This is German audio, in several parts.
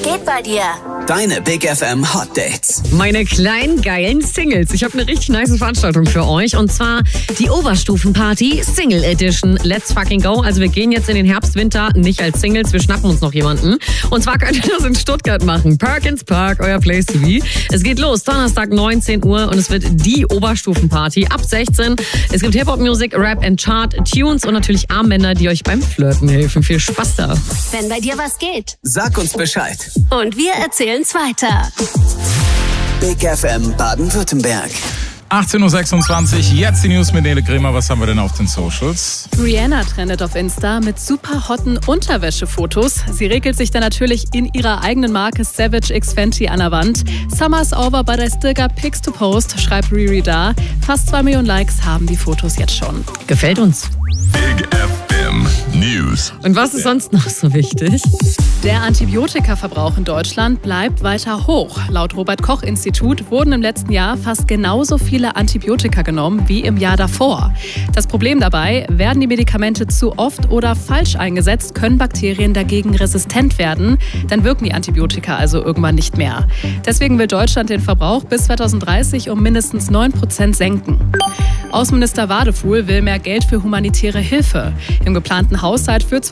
Was geht bei dir? Deine Big FM Hot Dates. Meine kleinen, geilen Singles. Ich habe eine richtig nice Veranstaltung für euch. Und zwar die Oberstufenparty Single Edition. Let's fucking go. Also wir gehen jetzt in den Herbst, Winter nicht als Singles. Wir schnappen uns noch jemanden. Und zwar könnt ihr das in Stuttgart machen. Perkins Park, euer Place to be. Es geht los, Donnerstag 19 Uhr. Und es wird die Oberstufenparty ab 16. Es gibt Hip-Hop-Musik, Rap and Chart, Tunes und natürlich Armbänder, die euch beim Flirten helfen. Viel Spaß da. Wenn bei dir was geht. Sag uns Bescheid. Und wir erzählen's weiter. Big FM Baden-Württemberg. 18.26 Uhr, jetzt die News mit Nele Kremer. Was haben wir denn auf den Socials? Rihanna trendet auf Insta mit super hotten Unterwäschefotos. Sie regelt sich dann natürlich in ihrer eigenen Marke Savage X Fenty an der Wand. Summer's over, but I still got pics to post, schreibt Riri da. Fast 2 Millionen Likes haben die Fotos jetzt schon. Gefällt uns. Big FM News. Und was ist sonst noch so wichtig? Der Antibiotikaverbrauch in Deutschland bleibt weiter hoch. Laut Robert-Koch-Institut wurden im letzten Jahr fast genauso viele Antibiotika genommen wie im Jahr davor. Das Problem dabei, werden die Medikamente zu oft oder falsch eingesetzt, können Bakterien dagegen resistent werden. Dann wirken die Antibiotika also irgendwann nicht mehr. Deswegen will Deutschland den Verbrauch bis 2030 um mindestens 9% senken. Außenminister Wadefuhl will mehr Geld für humanitäre Hilfe. Im geplanten Haushalt für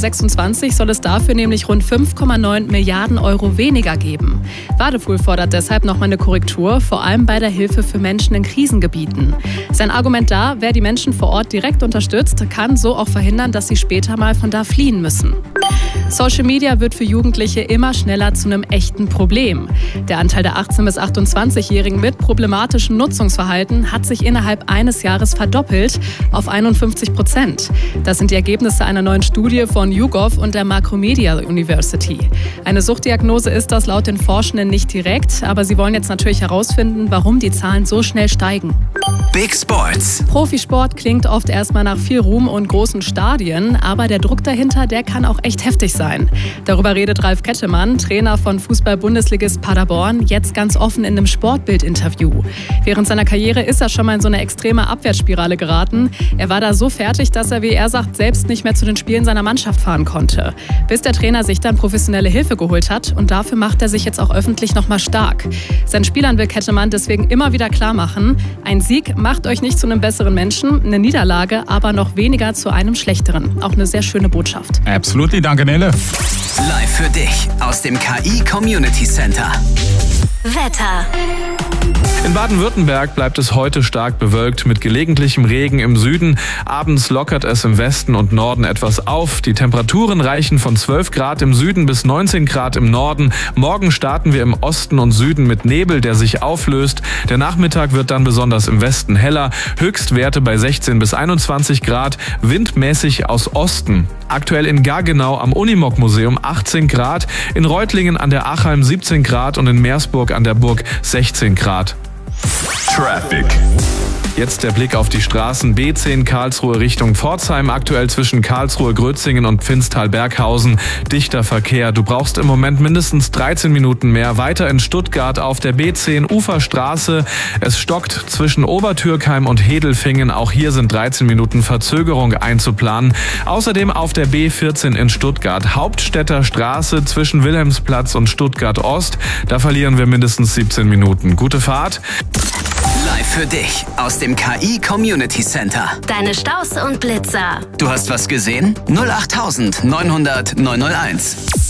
2026 soll es dafür nämlich rund 5,9 Milliarden Euro weniger geben. Wadefuhl fordert deshalb nochmal eine Korrektur, vor allem bei der Hilfe für Menschen in Krisengebieten. Sein Argument da, wer die Menschen vor Ort direkt unterstützt, kann so auch verhindern, dass sie später mal von da fliehen müssen. Social Media wird für Jugendliche immer schneller zu einem echten Problem. Der Anteil der 18- bis 28-Jährigen mit problematischem Nutzungsverhalten hat sich innerhalb eines Jahres verdoppelt auf 51%. Das sind die Ergebnisse einer neuen Studie von YouGov und der Macromedia University. Eine Suchtdiagnose ist das laut den Forschenden nicht direkt, aber sie wollen jetzt natürlich herausfinden, warum die Zahlen so schnell steigen. Big Sports. Profisport klingt oft erstmal nach viel Ruhm und großen Stadien, aber der Druck dahinter, der kann auch echt heftig sein. Darüber redet Ralf Kettemann, Trainer von Fußball-Bundesligist Paderborn, jetzt ganz offen in einem Sportbild-Interview. Während seiner Karriere ist er schon mal in so eine extreme Abwärtsspirale geraten. Er war da so fertig, dass er, wie er sagt, selbst nicht mehr zu den Spielen seiner Mannschaft fahren konnte. Bis der Trainer sich dann professionelle Hilfe geholt hat und dafür macht er sich jetzt auch öffentlich nochmal stark. Seinen Spielern will Kettemann deswegen immer wieder klar machen, ein Sieg macht euch nicht zu einem besseren Menschen, eine Niederlage aber noch weniger zu einem schlechteren. Auch eine sehr schöne Botschaft. Absolutely, danke Nele. Live für dich aus dem KI Community Center. Wetter. In Baden-Württemberg bleibt es heute stark bewölkt mit gelegentlichem Regen im Süden. Abends lockert es im Westen und Norden etwas auf. Die Temperaturen reichen von 12 Grad im Süden bis 19 Grad im Norden. Morgen starten wir im Osten und Süden mit Nebel, der sich auflöst. Der Nachmittag wird dann besonders im Westen heller. Höchstwerte bei 16 bis 21 Grad, windmäßig aus Osten. Aktuell in Gaggenau am Unimog-Museum 18 Grad, in Reutlingen an der Achalm 17 Grad und in Meersburg an der Burg 16 Grad. Traffic. Jetzt der Blick auf die Straßen. B10 Karlsruhe Richtung Pforzheim. Aktuell zwischen Karlsruhe, Grötzingen und Pfinstal-Berghausen. Dichter Verkehr. Du brauchst im Moment mindestens 13 Minuten mehr. Weiter in Stuttgart auf der B10 Uferstraße. Es stockt zwischen Obertürkheim und Hedelfingen. Auch hier sind 13 Minuten Verzögerung einzuplanen. Außerdem auf der B14 in Stuttgart. Hauptstädter Straße zwischen Wilhelmsplatz und Stuttgart Ost. Da verlieren wir mindestens 17 Minuten. Gute Fahrt. Live für dich aus dem KI Community Center. Deine Staus und Blitzer. Du hast was gesehen? 08900 901.